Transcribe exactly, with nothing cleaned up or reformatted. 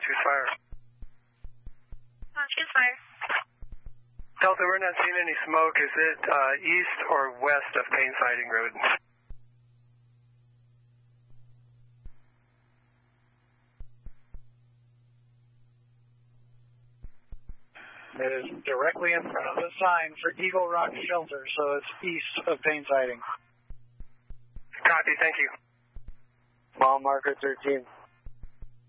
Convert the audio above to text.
choose fire. Uh, choose fire. Delta, we're not seeing any smoke. Is it uh, east or west of Payne Siding Road? It is directly in front of the sign for Eagle Rock Shelter, so it's east of Payne Siding. Copy, thank you. Mile marker thirteen.